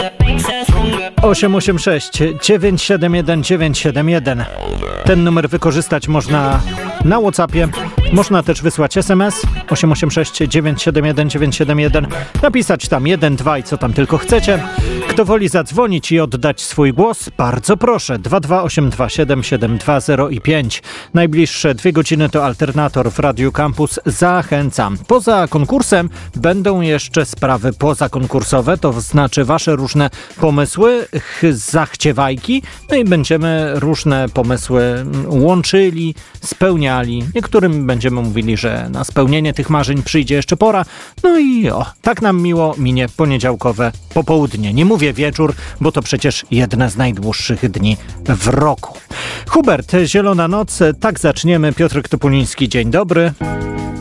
886 971 971. Ten numer wykorzystać można na WhatsAppie. Można też wysłać SMS 886 971 971. Napisać tam 1, 2 i co tam tylko chcecie. Kto woli zadzwonić i oddać swój głos, bardzo proszę. 22827 720 i 5. Najbliższe 2 godziny to Alternator w Radiu Campus. Zachęcam. Poza konkursem będą jeszcze sprawy pozakonkursowe, to znaczy wasze różne pomysły, zachciewajki. No i będziemy różne pomysły łączyli, spełniali. Niektórym będziemy mówili, że na spełnienie tych marzeń przyjdzie jeszcze pora. No i tak nam miło minie poniedziałkowe popołudnie. Nie mówię wieczór, bo to przecież jedne z najdłuższych dni w roku. Hubert, Zielona Noc, tak zaczniemy. Piotrek Topuliński, dzień dobry.